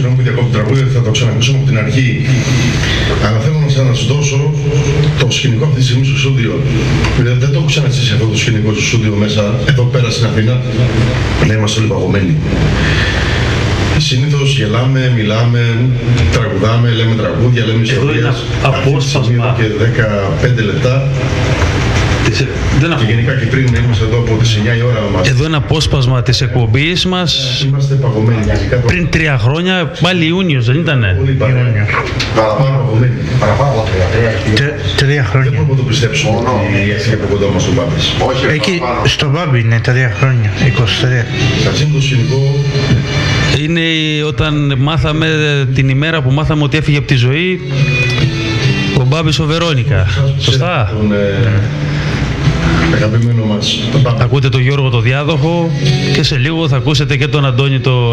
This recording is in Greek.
συγγνώμη που διακόπτω το τραγούδι, θα το ξανακούσουμε από την αρχή. Αλλά θέλω να σας δώσω το σκηνικό αυτή τη στιγμή στο στούντιο. Δηλαδή δεν το έχω ξαναζήσει αυτό το σκηνικό στο στούντιο μέσα, εδώ πέρα στην Αθήνα. Να είμαστε όλοι παγωμένοι. Συνήθως γελάμε, μιλάμε, τραγουδάμε, λέμε τραγούδια, λέμε ιστορίες. Απόσπασμα. Και 15 λεπτά. Και γενικά και πριν είμαστε εδώ από τις 9 η ώρα μας. Εδώ είναι απόσπασμα της εκπομπής μας. Είμαστε παγωμένοι. Πριν 3 χρόνια, πάλι Ιούνιος, δεν ήτανε? Πολύ παραπάνω παγωμένοι. Παραπάνω 3 χρόνια. Δεν μπορούμε να το πιστέψουμε ότι έφυγε από κοντά μας ο Μπάμπης. Εκεί στο Μπάμπη είναι 3 χρόνια, 23. Σας είναι το σκηνικό. Είναι όταν μάθαμε, την ημέρα που μάθαμε ότι έφυγε από τη ζωή ο Μπάμπης ο Βερόνικα. Σωστά? Αγαπημένο μας. Ακούτε τον Γιώργο το Διάδοχο και σε λίγο θα ακούσετε και τον Αντώνη το